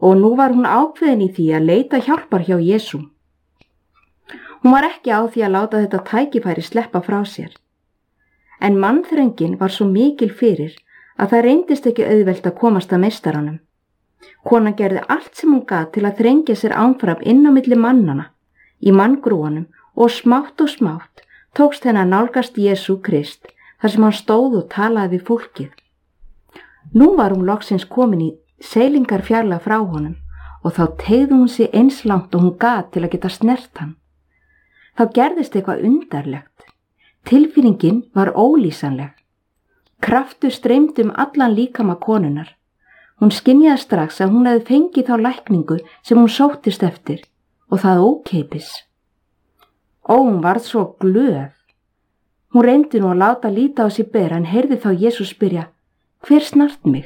og nú var hún ákveðin í því að leita hjálpar hjá Jesú. Hún var ekki á því að láta þetta tækifæri sleppa frá sér. En mannþröngin var svo mikil fyrir að það reyndist ekki auðvelt að komast að meistaranum. Konan gerði allt sem hún gat til að þrengja sér áfram inn á milli mannana, í manngrúanum, og smátt tókst henni að nálgast Jesú Krist þar sem hann stóð og talaði við fólkið. Nú var hún loksins komin í seilingar fjarlæg frá honum og þá teygði hún sig eins langt og hún gat til að geta snert hann. Þá gerðist eitthvað undarlegt. Tilfinningin var ólýsanleg. Kraftur streymdi allan líkama konunnar. Hún skynjaði strax að hún hefði fengið þá lækningu sem hún sóttist eftir og það ókeypis. Hún varð svo glöð. Hún reyndi nú að láta líta á sig bera en heyrði þá Jesús spyrja: hver snart mig?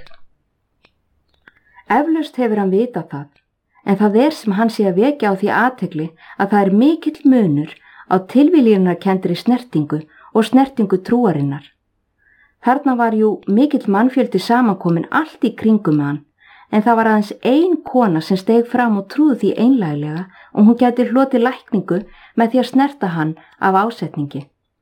Eflaust hefur hann vitað það, en það sem hann sé að vekja á því athygli að það mikill munur á tilviljunarkenndri snertingu og snertingu trúarinnar. Þarna var jú mikill mannfjöldi samankomin allt í kringum með hann, en það var aðeins ein kona sem steig fram og trúði því einlæglega og hún gæti hlotið lækningu með því að snerta hann af ásetningi.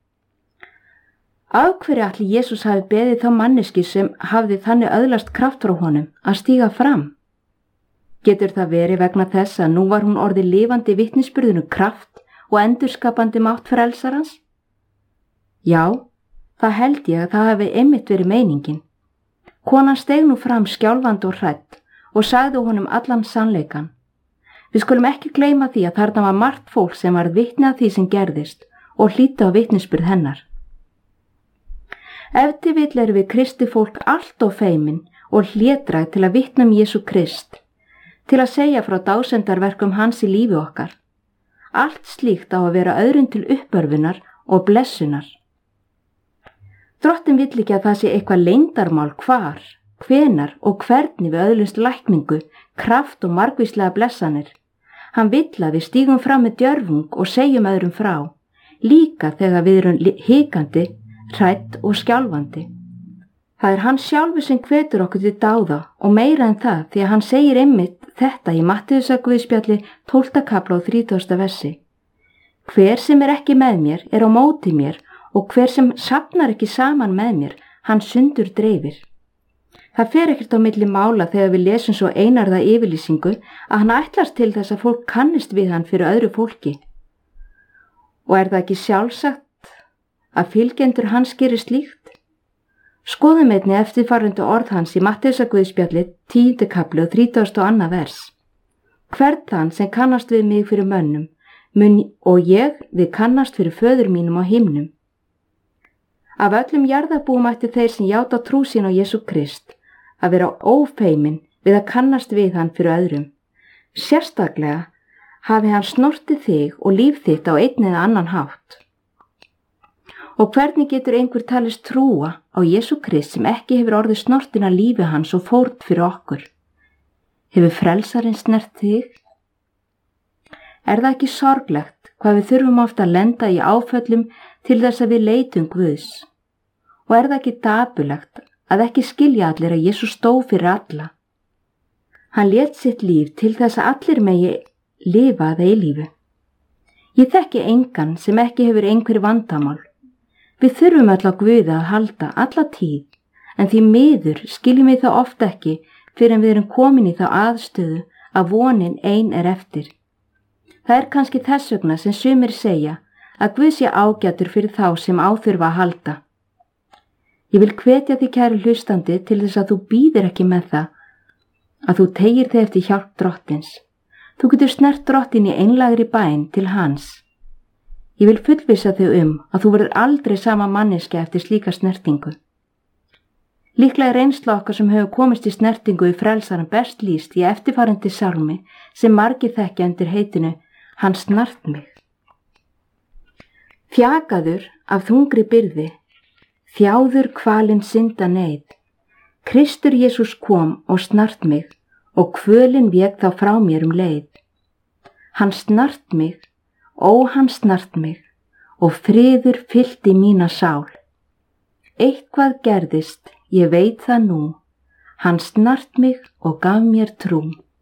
Af hverju ætli Jesús hafi beðið þá manneski sem hafði þannig öðlast kraft frá honum að stíga fram? Getur það verið vegna þess að nú var hún orðið lifandi vitnisburðinu kraft og endurskapandi mátt frelsarans? Já, það held ég að það hafi einmitt verið meiningin. Konan steig nú fram skjálfandi og hrædd og sagði honum allan sannleikann. Við skulum ekki gleyma því að þarna var margt fólk sem var vitni að því sem gerðist og hlýddi á vitnisburð hennar. Ef til vill erum við kristi fólk allt of feimin og hlédrað til að vitna Jesú Krist, til að segja frá dásemdarverkum hans í lífi okkar. Allt slíkt á að vera öðrum til uppörfunar og blessunar. Drottinn vill ekki að það sé eitthvað leyndarmál hvar, hvenar og hvernig við öðlumst lækningu, kraft og margvíslega blessanir. Hann vill að við stígum fram með djörfung og segjum öðrum frá, líka þegar við erum hikandi, hrædd og skjálfandi. Það hann sjálfur sem hvetur okkur til dáða og meira en það því að hann segir einmitt þetta í Mattheusarguðspjalli 12. kafla og 30. versi. Hver sem ekki með mér á móti mér og hver sem safnar ekki saman með mér, hann sundur dreifir. Það fer ekkert á milli mála þegar við lesum svo einarða yfirlýsingu að hann ætlast til þess að fólk kannist við hann fyrir öðru fólki. Og það ekki sjálfsagt að fylgjendur hans gerir slíkt? Skoðum einnig eftirfarandi orð hans í Mattheusarguðspjalli 10. kafli og 32. vers. Hvern þann sem kannast við mig fyrir mönnum, mun og ég við kannast fyrir föður mínum á himnum. Af öllum jarðarbúum ættu þeir sem játa trú sín á Jesú Krist að vera ófeimin við að kannast við hann fyrir öðrum. Sérstaklega hafi hann snortið þig og líf þitt á einn eða annan hátt. Og hvernig getur einhver talist trúa á Jesú Krist sem ekki hefur orðið snortin að lífi hans og fórn fyrir okkur? Hefur frelsarinn snert þig? Það ekki sorglegt hvað við þurfum ofta að lenda í áföllum til þess að við leitum Guðs? Og það ekki dapurlegt að ekki skilja allir að Jesús stóð fyrir alla? Hann lét sitt líf til þess að allir megi lifa að eilífu. Ég þekki engan sem ekki hefur einhver vandamál. Við þurfum öll á Guði að halda alla tíð, en því miður skiljum við það oft ekki fyrir en við erum komin í þá aðstöðu að vonin ein eftir. Það kannski þess vegna sem sumir segja að Guð sé ágætur fyrir þá sem á þurfa að halda. Ég vil hvetja þig kæri hlustandi til þess að þú bíðir ekki með það, að þú teygir þig eftir hjálp Drottins. Þú getur snert Drottin í einlægri bæn til hans. Ég vil fullvissa þig að þú verður aldrei sama manneskja eftir slíka snertingu. Líklega reynsla okkar sem hefur komist í snertingu í frelsaran best lýst í eftirfarandi sálmi sem margir þekkja undir heitinu Hann snart mig. Þjakaður af þungri byrði, þjáður kvalinn synda neyð, Kristur Jesús kom og snart mig og kvölin vék þá frá mér leið. Hann snart mig, hann snart mig og friður fyllti mína sál. Eitthvað gerðist, ég veit það nú, hann snart mig og gaf mér trú.